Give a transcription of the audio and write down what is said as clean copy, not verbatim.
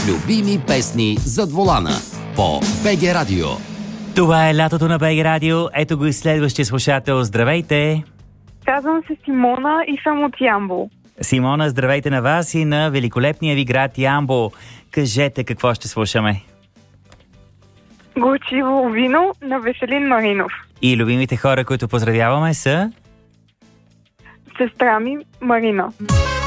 Любими песни зад волана по БГ Радио. Това е лятото на БГ Радио. Ето го и следващия слушател. Здравейте! Казвам се Симона и съм от Ямбол. Симона, здравейте на вас и на великолепния ви град Ямбол. Кажете какво ще слушаме. Горчиво вино на Веселин Маринов. И любимите хора, които поздравяваме са... Сестра ми Марина.